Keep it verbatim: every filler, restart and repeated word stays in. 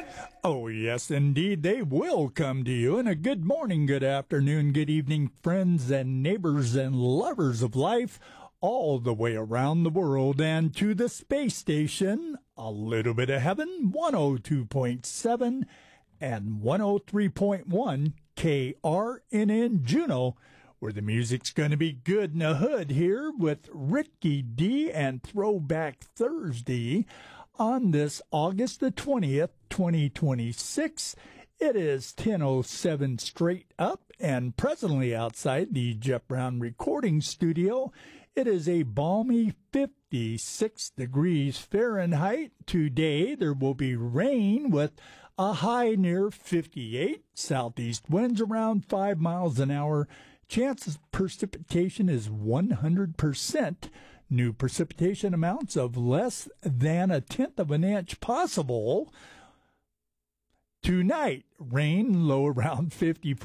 Oh, yes, indeed, they will come to you. And a good morning, good afternoon, good evening, friends and neighbors and lovers of life all the way around the world and to the space station, a little bit of heaven, one oh two point seven and one oh three point one K R N N Juneau, where the music's going to be good in the hood here with Ricky D and Throwback Thursday on this August the twentieth, twenty twenty-six. It is ten oh seven straight up and presently outside the Jeff Brown recording studio. It is a balmy fifty-six degrees Fahrenheit. Today there will be rain with a high near fifty-eight. Southeast winds around five miles an hour. Chances of precipitation is one hundred percent. New precipitation amounts of less than a tenth of an inch possible. Tonight, rain low around fifty-four.